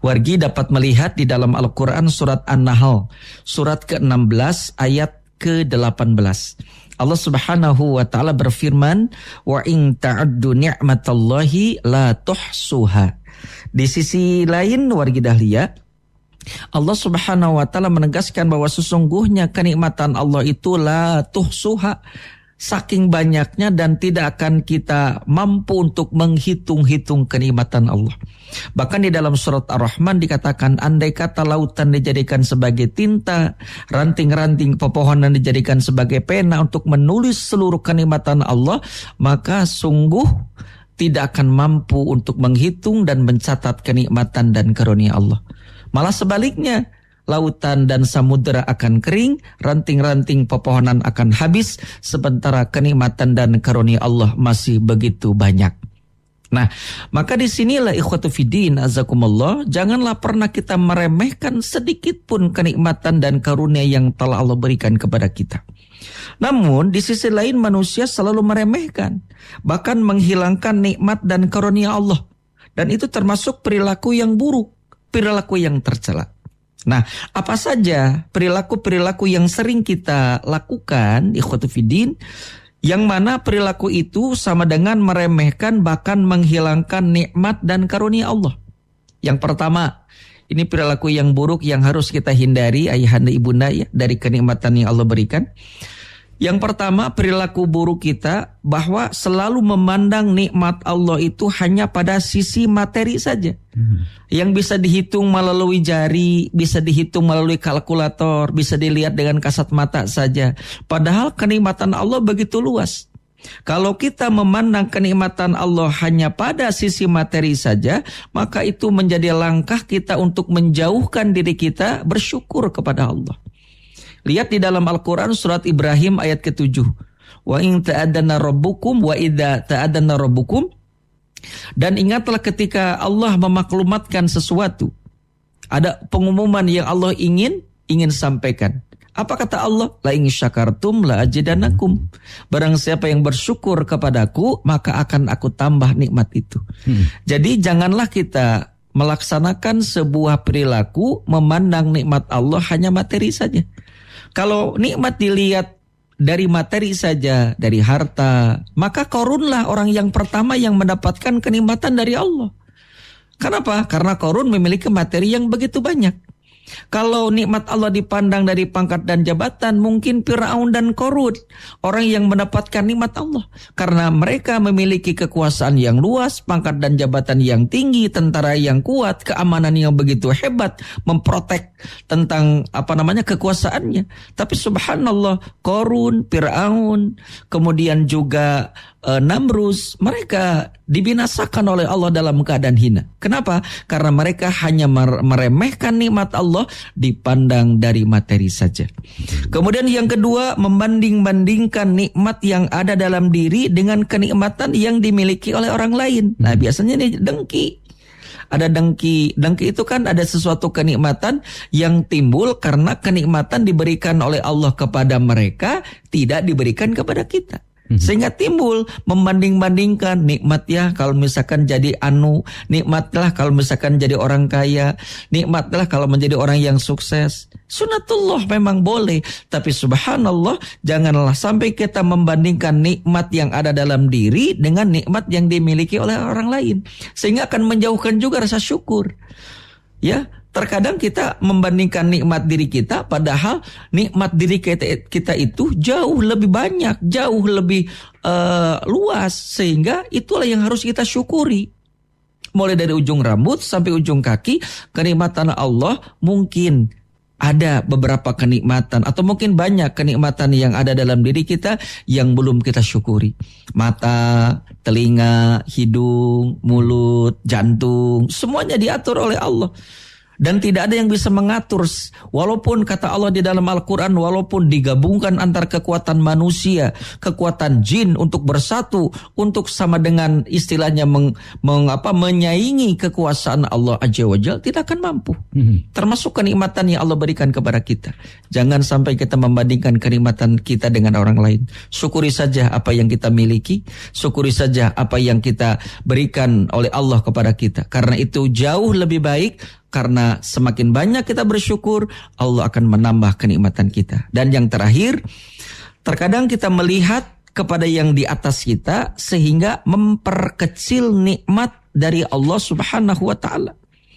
Wargi dapat melihat di dalam Al-Quran surat An-Nahl, surat ke-16 ayat ke-18. Allah Subhanahu wa ta'ala berfirman, wa in ta'addu ni'matallahi la tuhsuha. Di sisi lain wargi dahlia, Allah Subhanahu wa ta'ala menegaskan bahwa sesungguhnya kenikmatan Allah itu la tuhsuha, saking banyaknya dan tidak akan kita mampu untuk menghitung-hitung kenikmatan Allah. Bahkan di dalam surat Ar-Rahman dikatakan, andai kata lautan dijadikan sebagai tinta, ranting-ranting pepohonan dijadikan sebagai pena untuk menulis seluruh kenikmatan Allah, maka sungguh tidak akan mampu untuk menghitung dan mencatat kenikmatan dan karunia Allah. Malah sebaliknya, lautan dan samudera akan kering, ranting-ranting pepohonan akan habis, sementara kenikmatan dan karunia Allah masih begitu banyak. Nah, maka disinilah ikhwatu fiddin azakumullah, janganlah pernah kita meremehkan sedikit pun kenikmatan dan karunia yang telah Allah berikan kepada kita. Namun di sisi lain manusia selalu meremehkan, bahkan menghilangkan nikmat dan karunia Allah. Dan itu termasuk perilaku yang buruk, perilaku yang tercela. Nah, apa saja perilaku-perilaku yang sering kita lakukan, ikhwatu fiddin, yang mana perilaku itu sama dengan meremehkan bahkan menghilangkan nikmat dan karunia Allah. Yang pertama, ini perilaku yang buruk yang harus kita hindari ayahanda ibunda ya, dari kenikmatan yang Allah berikan. Yang pertama, perilaku buruk kita bahwa selalu memandang nikmat Allah itu hanya pada sisi materi saja. Yang bisa dihitung melalui jari, bisa dihitung melalui kalkulator, bisa dilihat dengan kasat mata saja. Padahal kenikmatan Allah begitu luas. Kalau kita memandang kenikmatan Allah hanya pada sisi materi saja, maka itu menjadi langkah kita untuk menjauhkan diri kita bersyukur kepada Allah. Lihat di dalam Al-Quran surat Ibrahim ayat ke-7. Wa in ta'adana rabbukum wa idza ta'adana rabbukum. Dan ingatlah ketika Allah memaklumatkan sesuatu. Ada pengumuman yang Allah ingin sampaikan. Apa kata Allah? La in syakartum la azidannakum. Barang siapa yang bersyukur kepadaku, maka akan aku tambah nikmat itu. Jadi janganlah kita melaksanakan sebuah perilaku memandang nikmat Allah hanya materi saja. Kalau nikmat dilihat dari materi saja, dari harta, maka Qarunlah orang yang pertama yang mendapatkan kenikmatan dari Allah. Kenapa? Karena Qarun memiliki materi yang begitu banyak. Kalau nikmat Allah dipandang dari pangkat dan jabatan, mungkin Fir'aun dan Qarun orang yang mendapatkan nikmat Allah. Karena mereka memiliki kekuasaan yang luas, pangkat dan jabatan yang tinggi, tentara yang kuat, keamanan yang begitu hebat, memprotek tentang kekuasaannya. Tapi subhanallah, Qarun, Fir'aun, kemudian juga Namrus, mereka dibinasakan oleh Allah dalam keadaan hina. Kenapa? Karena mereka hanya meremehkan nikmat Allah dipandang dari materi saja. Kemudian yang kedua, membanding-bandingkan nikmat yang ada dalam diri dengan kenikmatan yang dimiliki oleh orang lain. Nah, biasanya ini dengki. Ada dengki. Dengki itu kan ada sesuatu kenikmatan yang timbul karena kenikmatan diberikan oleh Allah kepada mereka, tidak diberikan kepada kita. Sehingga timbul membanding-bandingkan, nikmatnya kalau misalkan jadi nikmatlah kalau misalkan jadi orang kaya, nikmatlah kalau menjadi orang yang sukses. Sunnatullah memang boleh, tapi subhanallah janganlah sampai kita membandingkan nikmat yang ada dalam diri dengan nikmat yang dimiliki oleh orang lain, sehingga akan menjauhkan juga rasa syukur. Ya, terkadang kita membandingkan nikmat diri kita, padahal nikmat diri kita itu jauh lebih banyak, jauh lebih luas, sehingga itulah yang harus kita syukuri. Mulai dari ujung rambut sampai ujung kaki, kenikmatan Allah mungkin ada beberapa kenikmatan atau mungkin banyak kenikmatan yang ada dalam diri kita yang belum kita syukuri. Mata, telinga, hidung, mulut, jantung, semuanya diatur oleh Allah. Dan tidak ada yang bisa mengatur, walaupun kata Allah di dalam Al-Quran, walaupun digabungkan antara kekuatan manusia, kekuatan jin untuk bersatu, untuk sama dengan istilahnya menyaingi kekuasaan Allah Azza wa Jalla, tidak akan mampu. Termasuk kenikmatan yang Allah berikan kepada kita. Jangan sampai kita membandingkan kenikmatan kita dengan orang lain. Syukuri saja apa yang kita miliki, syukuri saja apa yang kita berikan oleh Allah kepada kita. Karena itu jauh lebih baik Karena semakin banyak kita bersyukur, Allah akan menambah kenikmatan kita. Dan yang terakhir, terkadang kita melihat kepada yang di atas kita sehingga memperkecil nikmat dari Allah Subhanahu wa taala.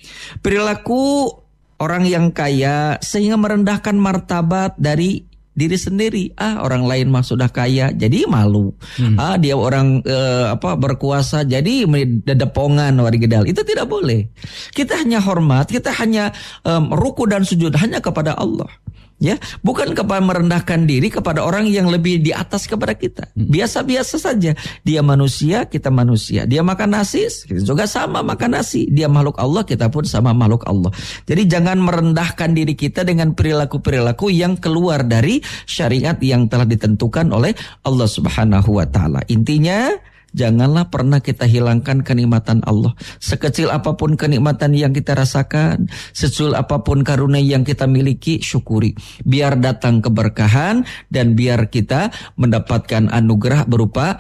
Perilaku orang yang kaya sehingga merendahkan martabat dari diri sendiri. Orang lain mah sudah kaya jadi malu. Dia orang berkuasa jadi dedepongan warigedal. Itu tidak boleh. Kita hanya hormat, kita hanya ruku dan sujud hanya kepada Allah. Ya, bukan kepada merendahkan diri kepada orang yang lebih di atas kepada kita. Biasa-biasa saja. Dia manusia, kita manusia. Dia makan nasi, kita juga sama makan nasi. Dia makhluk Allah, kita pun sama makhluk Allah. Jadi jangan merendahkan diri kita dengan perilaku-perilaku yang keluar dari syariat yang telah ditentukan oleh Allah Subhanahu wa taala. Intinya, janganlah pernah kita hilangkan kenikmatan Allah. Sekecil apapun kenikmatan yang kita rasakan, sekecil apapun karunia yang kita miliki, syukuri. Biar datang keberkahan dan biar kita mendapatkan anugerah berupa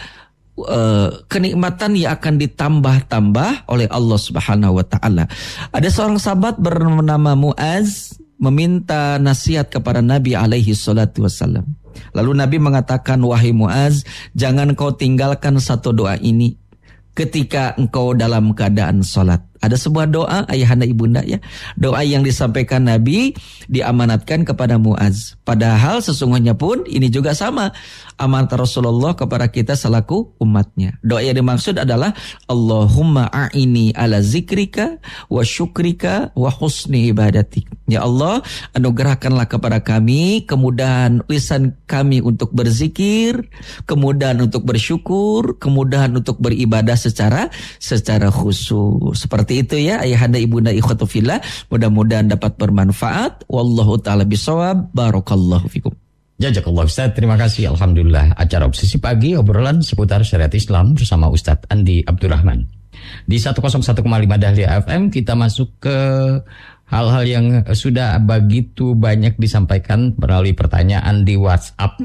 kenikmatan yang akan ditambah-tambah oleh Allah Subhanahu wa taala. Ada seorang sahabat bernama Muaz meminta nasihat kepada Nabi alaihi salatu wasallam. Lalu Nabi mengatakan, wahai Muaz, jangan kau tinggalkan satu doa ini ketika engkau dalam keadaan sholat. Ada sebuah doa, ayahanda ibunda ya. Doa yang disampaikan Nabi diamanatkan kepada Muaz. Padahal sesungguhnya pun ini juga sama amanat Rasulullah kepada kita selaku umatnya. Doa yang dimaksud adalah Allahumma a'ini ala zikrika wa syukrika wa husni ibadatik. Ya Allah, anugerahkanlah kepada kami kemudahan lisan kami untuk berzikir, kemudahan untuk bersyukur, kemudahan untuk beribadah secara khusyuk. Seperti itu ya ayahanda ibunda ikhwatu fillah, mudah-mudahan dapat bermanfaat. Wallahu taala bisawab. Barakallahu fikum. Jazakallah Ustaz, terima kasih. Alhamdulillah, acara Obsesi Pagi, obrolan seputar syariat Islam bersama Ustaz Andi Abdurrahman. Di 101,5 Dahlia FM kita masuk ke hal-hal yang sudah begitu banyak disampaikan melalui pertanyaan di WhatsApp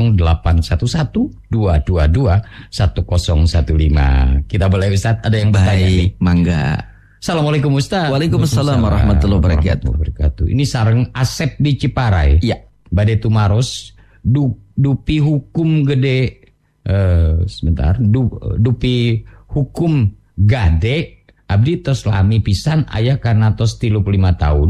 0812221015. Kita boleh Ustaz, ada yang bertanya nih. Mangga. Assalamualaikum Ustaz. Waalaikumsalam warahmatullahi wabarakatuh. Ini sareng Asep di Ciparai. Iya. Bade tumaros dupi hukum gede dupi hukum gade abdi tos lami pisan aya kana tos 35 tahun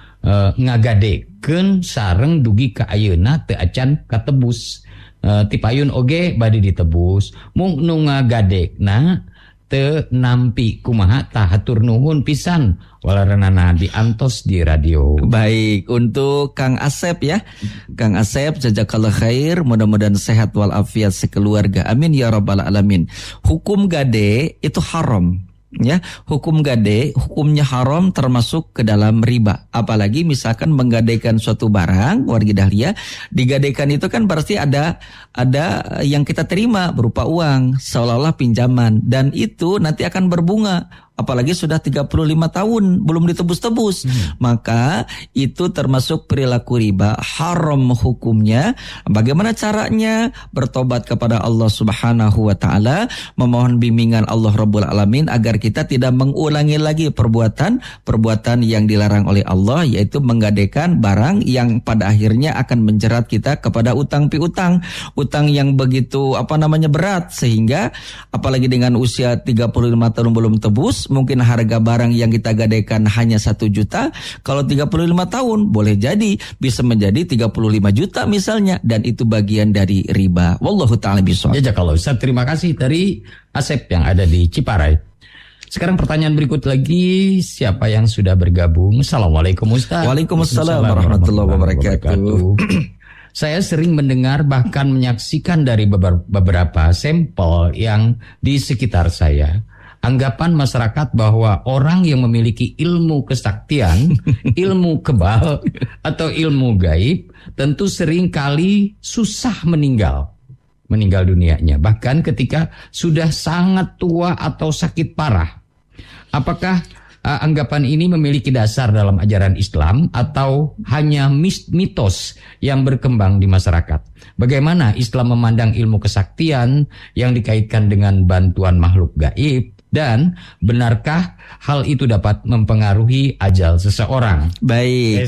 ngagadekeun sareng dugi ka ayeuna teu acan katebus ti payun oge bade ditebus mung nu ngagadekna teu nampi kumaha tah hatur nuhun pisan walarenana diantos di radio. Baik, untuk Kang Asep ya. Kang Asep, jazakallah khair, mudah-mudahan sehat walafiat sekeluarga. Amin ya rabbal alamin. Hukum gade itu haram. Ya, hukum gade, hukumnya haram termasuk ke dalam riba. Apalagi misalkan menggadaikan suatu barang, warga Dahlia, digadaikan itu kan berarti ada yang kita terima berupa uang, seolah-olah pinjaman, dan itu nanti akan berbunga. Apalagi sudah 35 tahun belum ditebus-tebus. Maka itu termasuk perilaku riba, haram hukumnya. Bagaimana caranya? Bertobat kepada Allah Subhanahu wa taala, memohon bimbingan Allah Rabbul Alamin agar kita tidak mengulangi lagi perbuatan yang dilarang oleh Allah, yaitu menggadaikan barang yang pada akhirnya akan menjerat kita kepada utang piutang, utang yang begitu berat, sehingga apalagi dengan usia 35 tahun belum tebus, mungkin harga barang yang kita gadaikan hanya 1 juta. Kalau 35 tahun boleh jadi bisa menjadi 35 juta misalnya, dan itu bagian dari riba. Wallahu ta'ala bishawab. Ya kalau Ustaz, terima kasih dari Asep yang ada di Ciparai. Sekarang pertanyaan berikut lagi, siapa yang sudah bergabung? Assalamualaikum Ustaz. Waalaikumsalam warahmatullahi wabarakatuh. Saya sering mendengar bahkan menyaksikan dari beberapa sampel yang di sekitar saya, anggapan masyarakat bahwa orang yang memiliki ilmu kesaktian, ilmu kebal, atau ilmu gaib tentu sering kali susah meninggal dunianya, bahkan ketika sudah sangat tua atau sakit parah. Apakah anggapan ini memiliki dasar dalam ajaran Islam atau hanya mitos yang berkembang di masyarakat? Bagaimana Islam memandang ilmu kesaktian yang dikaitkan dengan bantuan makhluk gaib? Dan benarkah hal itu dapat mempengaruhi ajal seseorang? Baik.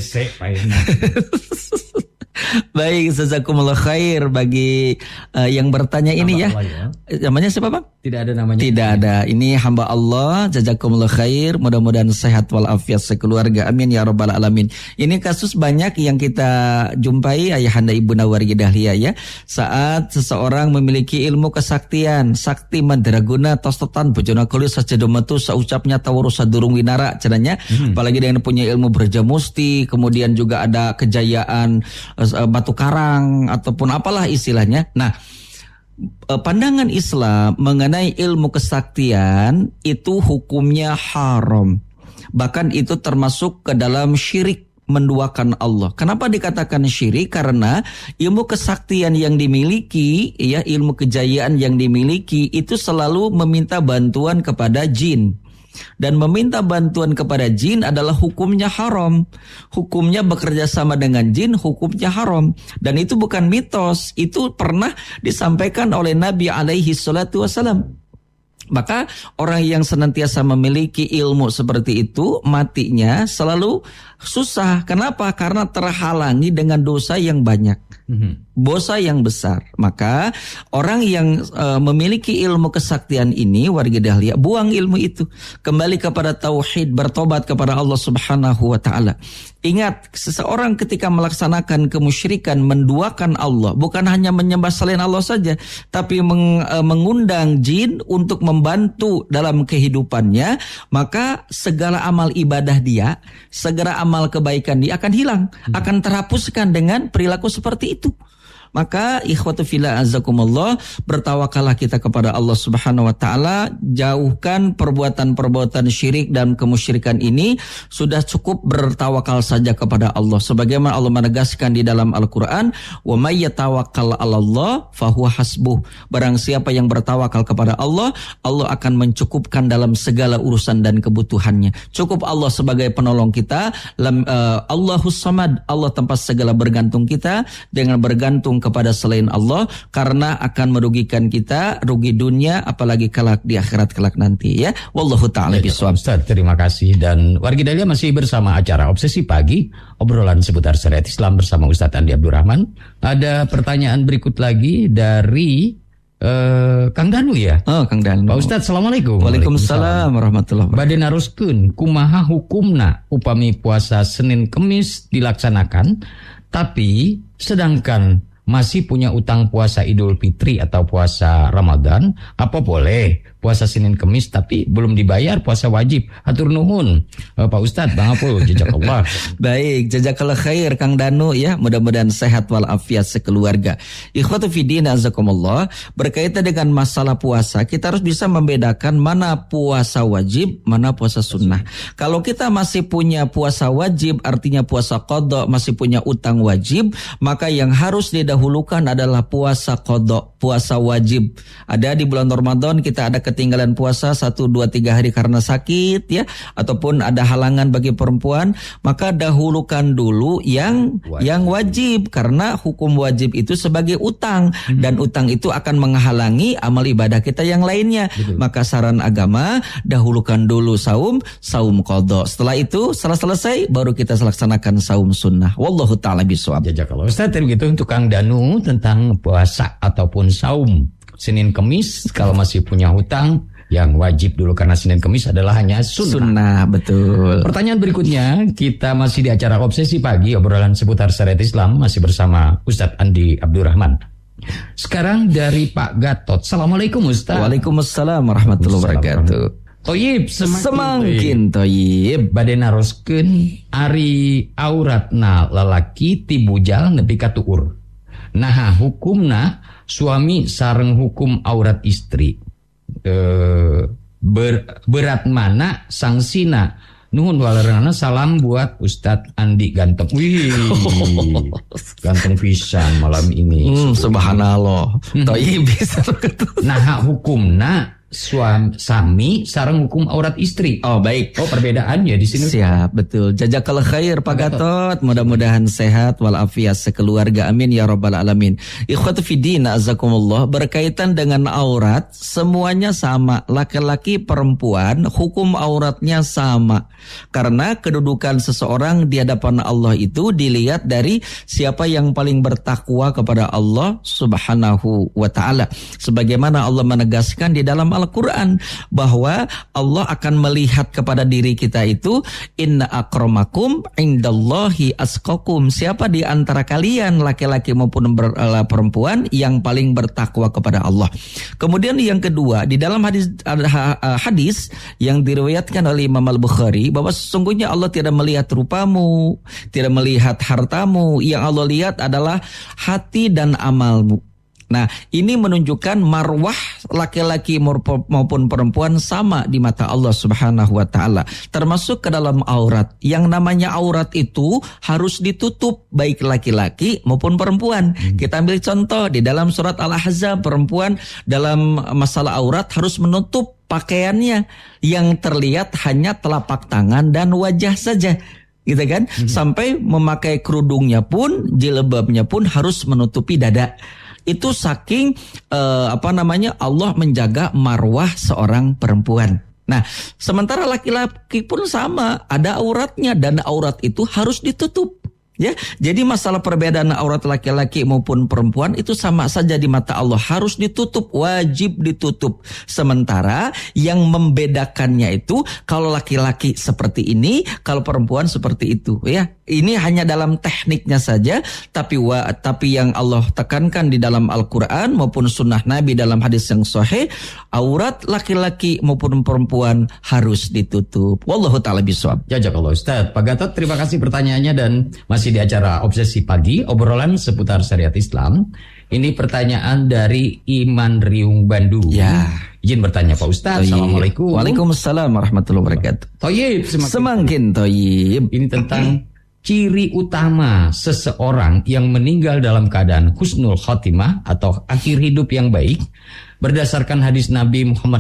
Baik, jazakumullah khair bagi yang bertanya ini ya. Namanya siapa, Bang? Tidak ada namanya. Tidak ada. Ini hamba Allah, jazakumullah khair. Mudah-mudahan sehat walafiat sekeluarga. Amin ya rabbal alamin. Ini kasus banyak yang kita jumpai ayahanda ibunda wargi dahlia ya. Saat seseorang memiliki ilmu kesaktian, sakti mandraguna tostotan bojona kulis sacedometu saucapnya tawuru sadurung winara cenanya. Apalagi dengan punya ilmu berjamusti, kemudian juga ada kejayaan batu karang ataupun apalah istilahnya. Nah, pandangan Islam mengenai ilmu kesaktian itu hukumnya haram. Bahkan itu termasuk ke dalam syirik, menduakan Allah. Kenapa dikatakan syirik? Karena ilmu kesaktian yang dimiliki, ya, ilmu kejayaan yang dimiliki itu selalu meminta bantuan kepada jin. Dan meminta bantuan kepada jin adalah hukumnya haram. Hukumnya bekerja sama dengan jin, hukumnya haram. Dan itu bukan mitos, itu pernah disampaikan oleh Nabi alaihi salatu wassalam. Maka orang yang senantiasa memiliki ilmu seperti itu, matinya selalu susah. Kenapa? Karena terhalangi dengan dosa yang banyak, dosa yang besar. Maka orang yang memiliki ilmu kesaktian ini, warga dahlia, buang ilmu itu, kembali kepada tauhid, bertobat kepada Allah Subhanahu wa taala. Ingat, seseorang ketika melaksanakan kemusyrikan, menduakan Allah, bukan hanya menyembah selain Allah saja, tapi mengundang jin untuk membantu dalam kehidupannya, maka segala amal ibadah dia, segala amal kebaikan dia akan hilang, akan terhapuskan dengan perilaku seperti itu. Maka ikhwatu fillah azakumullah, bertawakallah kita kepada Allah Subhanahu wa taala, jauhkan perbuatan-perbuatan syirik dan kemusyrikan ini. Sudah cukup bertawakal saja kepada Allah. Sebagaimana Allah menegaskan di dalam Al-Qur'an, "Wa may yatawakkal 'alallah fahuwa hasbuh." Barang siapa yang bertawakal kepada Allah, Allah akan mencukupkan dalam segala urusan dan kebutuhannya. Cukup Allah sebagai penolong kita. Allahus Samad, Allah tempat segala bergantung kita. Dengan bergantung kepada selain Allah, karena akan merugikan kita, rugi dunia apalagi kelak di akhirat kelak nanti ya. Wallahu taala bishawab. Ustaz, terima kasih. Dan wargi dahlia masih bersama acara Obsesi Pagi, obrolan seputar syariat Islam bersama Ustaz Andi Abdurrahman. Ada pertanyaan berikut lagi dari Kang Danu ya. Oh, Kang Danu. Pak Ustaz, assalamualaikum. Waalaikumsalam warahmatullahi wabarakatuh. Bade naruskeun kumaha hukumna upami puasa Senin Kemis dilaksanakan, tapi sedangkan masih punya utang puasa Idul Fitri atau puasa Ramadan, apa boleh puasa Senin Kemis tapi belum dibayar puasa wajib? Hatur nuhun Pak Ustadz, Bang Apul, jazakallah. Baik, jazakallah khair Kang Danu ya, mudah-mudahan sehat walafiat sekeluarga. Ikhwatu fiddin azakumullah, berkaitan dengan masalah puasa, kita harus bisa membedakan mana puasa wajib, mana puasa sunnah. Kalau kita masih punya puasa wajib, artinya puasa qadha, masih punya utang wajib, maka yang harus didahulukan adalah puasa qadha, puasa wajib. Ada di bulan Ramadan kita ada ketinggalan puasa 1, 2, 3 hari karena sakit ya, ataupun ada halangan bagi perempuan, maka dahulukan dulu yang wajib, karena hukum wajib itu sebagai utang dan utang itu akan menghalangi amal ibadah kita yang lainnya. Maka saran agama, dahulukan dulu saum qadha. Setelah itu selesai baru kita laksanakan saum sunnah. Wallahu taala bishawab. Jazakallah. Ustaz, begitu untuk Kang Danu tentang puasa ataupun saum Senin Kemis, kalau masih punya hutang yang wajib dulu, karena Senin Kemis adalah hanya sunnah. Betul. Pertanyaan berikutnya, kita masih di acara Obsesi Pagi, obrolan seputar syariat Islam, masih bersama Ustadz Andi Abdurrahman. Sekarang dari Pak Gatot. Assalamualaikum Ustaz. Waalaikumsalam warahmatullahi wabarakatuh. Toyib, semakin toyib. Bade naroskeun ari auratna lalaki tibujal nepi ka tuur. Nah, hukumna suami sareng hukum aurat istri. Berat mana sangsina? Nuhun walerana, salam buat Ustadz Andi ganteng. Wih, ganteng pisan malam ini. Subhanallah. Toyib bisa. Nah, hukumna sami sareng hukum aurat istri. Oh baik. Oh perbedaannya di sini. Siap, betul. Jazakallah khair Pak Gatot. Mudah-mudahan sehat walafiat sekeluarga. Amin ya rabbal alamin. Ikhwatu fiddin azakumullah, berkaitan dengan aurat semuanya sama. Laki-laki perempuan hukum auratnya sama. Karena kedudukan seseorang di hadapan Allah itu dilihat dari siapa yang paling bertakwa kepada Allah Subhanahu wa taala. Sebagaimana Allah menegaskan di dalam Al-Quran bahwa Allah akan melihat kepada diri kita itu, inna akramakum indallahi asqakum. Siapa di antara kalian laki-laki maupun perempuan yang paling bertakwa kepada Allah. Kemudian yang kedua, di dalam hadis yang diriwayatkan oleh Imam Al-Bukhari bahwa sesungguhnya Allah tidak melihat rupamu, tidak melihat hartamu, yang Allah lihat adalah hati dan amalmu. Nah, ini menunjukkan marwah laki-laki maupun perempuan sama di mata Allah Subhanahu wa taala. Termasuk ke dalam aurat. Yang namanya aurat itu harus ditutup baik laki-laki maupun perempuan. Kita ambil contoh di dalam surat Al-Ahzab, perempuan dalam masalah aurat harus menutup pakaiannya, yang terlihat hanya telapak tangan dan wajah saja. Gitu kan? Sampai memakai kerudungnya pun, jilbabnya pun harus menutupi dada. Itu saking Allah menjaga marwah seorang perempuan. Nah, sementara laki-laki pun sama, ada auratnya dan aurat itu harus ditutup. Ya, jadi masalah perbedaan aurat laki-laki maupun perempuan itu sama saja di mata Allah, harus ditutup, wajib ditutup. Sementara yang membedakannya itu kalau laki-laki seperti ini, kalau perempuan seperti itu, ya. Ini hanya dalam tekniknya saja, tapi yang Allah tekankan di dalam Al-Quran maupun sunnah Nabi dalam hadis yang sahih, aurat laki-laki maupun perempuan harus ditutup. Wallahu ta'ala bishawab. Jazakallah Ustaz. Pak Gatot, terima kasih pertanyaannya dan masih di acara Obsesi Pagi, obrolan seputar syariat Islam. Ini pertanyaan dari Iman Riung Bandung. Ya. Izin bertanya Pak Ustaz. Assalamualaikum. Waalaikumsalam warahmatullahi wabarakatuh. Toyib, semakin toyib. Ini tentang ciri utama seseorang yang meninggal dalam keadaan husnul khotimah atau akhir hidup yang baik berdasarkan hadis Nabi Muhammad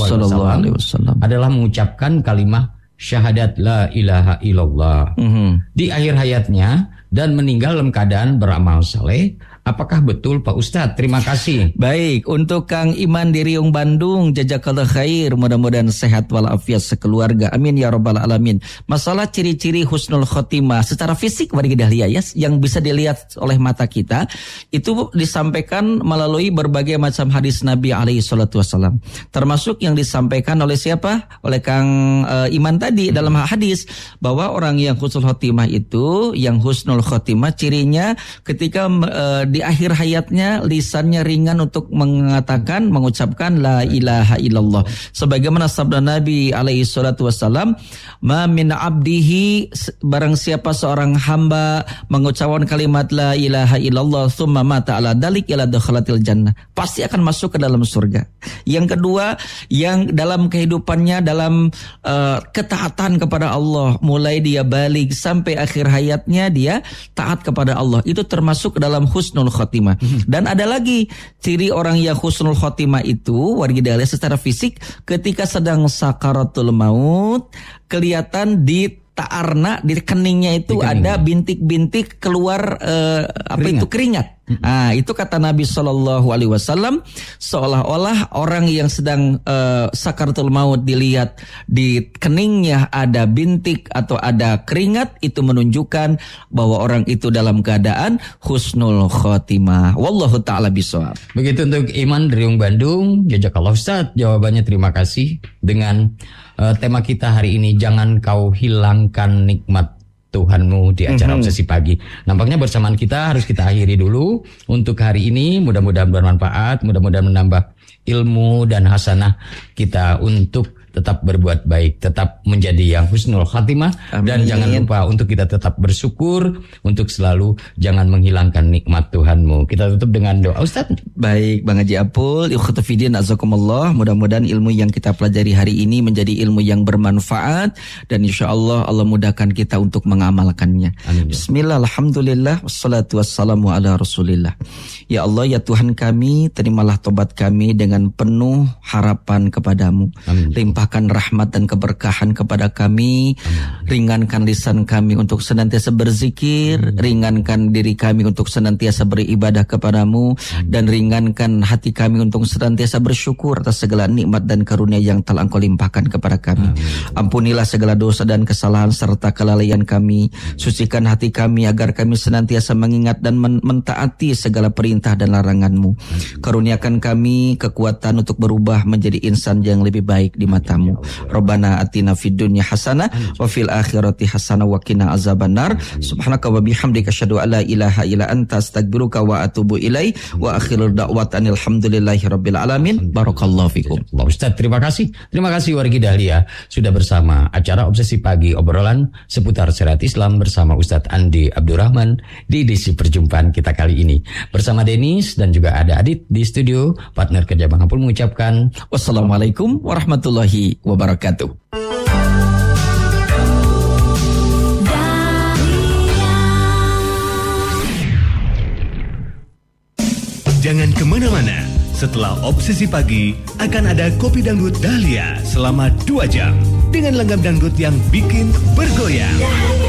SAW adalah mengucapkan kalimat syahadat la ilaha illallah di akhir hayatnya dan meninggal dalam keadaan beramal saleh. Apakah betul Pak Ustadz? Terima kasih. Baik, untuk Kang Iman di Riung Bandung, jazakallah khair, mudah-mudahan sehat walafiat sekeluarga. Amin ya rabbal alamin. Masalah ciri-ciri husnul khotimah secara fisik warga dahlia ya, yang bisa dilihat oleh mata kita, itu disampaikan melalui berbagai macam hadis Nabi alaihi salatu wasallam. Termasuk yang disampaikan oleh siapa? Oleh Kang Iman tadi dalam hadis bahwa orang yang husnul khotimah itu, yang husnul khotimah cirinya ketika di akhir hayatnya lisannya ringan untuk mengucapkan la ilaha illallah. Sebagaimana sabda Nabi alaihi salatu wasallam, ma min abdihi, barang siapa seorang hamba mengucapkan kalimat la ilaha illallah thumma mata ala dalik ila dakhalatil jannah, pasti akan masuk ke dalam surga. Yang kedua, yang dalam kehidupannya dalam ketaatan kepada Allah, mulai dia balik sampai akhir hayatnya dia taat kepada Allah, itu termasuk dalam husnul khotimah. Dan ada lagi ciri orang yang husnul khotimah itu warga dahlia secara fisik, ketika sedang sakaratul maut kelihatan di ta'arna, di keningnya itu ada bintik-bintik keluar keringat. Nah, itu kata Nabi SAW, seolah-olah orang yang sedang sakaratul maut dilihat di keningnya ada bintik atau ada keringat, itu menunjukkan bahwa orang itu dalam keadaan husnul khotimah. Wallahu ta'ala bishawab. Begitu untuk Iman Riung Bandung. Jazakallah Ustaz, jawabannya terima kasih. Dengan tema kita hari ini, jangan kau hilangkan nikmat Tuhanmu di acara Obsesi Pagi. Nampaknya bersamaan kita harus kita akhiri dulu untuk hari ini. Mudah-mudahan bermanfaat, mudah-mudahan menambah ilmu dan hasanah kita untuk tetap berbuat baik, tetap menjadi yang husnul khatimah. Amin. Dan jangan lupa untuk kita tetap bersyukur, untuk selalu jangan menghilangkan nikmat Tuhanmu. Kita tutup dengan doa, Ustaz. Baik, Bang Haji Apul, ikhwatu fiddin azakumullah. Mudah-mudahan ilmu yang kita pelajari hari ini menjadi ilmu yang bermanfaat dan insyaallah Allah mudahkan kita untuk mengamalkannya. Amin. Bismillah, alhamdulillah, wassalatu wassalamu ala rasulillah. Ya Allah, ya Tuhan kami, terimalah tobat kami dengan penuh harapan kepadamu. Amin. Limpahkan rahmat dan keberkahan kepada kami. Amin. Ringankan lisan kami untuk senantiasa berzikir. Ringankan diri kami untuk senantiasa beribadah kepadamu. Dan ringankan hati kami untuk senantiasa bersyukur atas segala nikmat dan karunia yang telah Engkau limpahkan kepada kami. Ampunilah segala dosa dan kesalahan serta kelalaian kami. Sucikan hati kami agar kami senantiasa mengingat dan mentaati segala perintah dan larangan-Mu. Karuniakan kami kekuatan untuk berubah menjadi insan yang lebih baik di mata-Mu. Rabbana atina fid dunya hasanah wa fil akhirati hasanah wa qina azabannar. Subhanaka wa bihamdika asyhadu an la ilaha illa anta astaghfiruka wa atubu ilaik. Wa akhirul da'watan alhamdulillahi rabbil alamin. Barakallahu fikum. Ustaz, terima kasih. Terima kasih wargi Dahlia sudah bersama acara Obsesi Pagi, obrolan seputar syariat Islam bersama Ustadz Andi Abdurrahman di edisi perjumpaan kita kali ini. Bersama Denis dan juga ada Adit di studio, partner kerja Bang Apul mengucapkan wassalamualaikum warahmatullahi wabarakatuh. Jangan kemana-mana. Setelah Obsesi Pagi, akan ada Kopi Dangdut Dahlia selama 2 jam. Dengan langgam dangdut yang bikin bergoyang.